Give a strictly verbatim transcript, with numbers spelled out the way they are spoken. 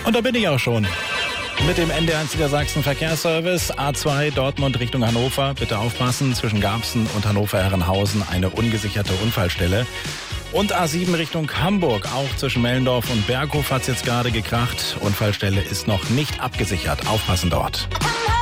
Und da bin ich auch schon. Mit dem N D R eins Niedersachsen Verkehrsservice A zwei Dortmund Richtung Hannover. Bitte aufpassen, zwischen Garbsen und Hannover-Herrenhausen eine ungesicherte Unfallstelle. Und A sieben Richtung Hamburg, auch zwischen Mellendorf und Berghof hat es jetzt gerade gekracht. Unfallstelle ist noch nicht abgesichert. Aufpassen dort.